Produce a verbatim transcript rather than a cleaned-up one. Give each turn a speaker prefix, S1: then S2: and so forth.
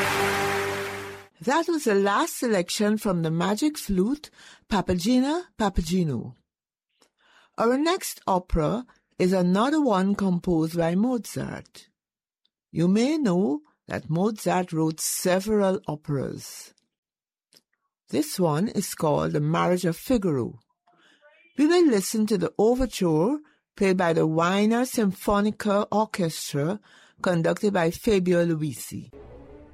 S1: That was the last selection from the Magic Flute, Papagena Papageno. Our next opera is another one composed by Mozart. You may know that Mozart wrote several operas. This one is called The Marriage of Figaro. We will listen to the overture played by the Wiener Symphonica Orchestra, conducted by Fabio Luisi.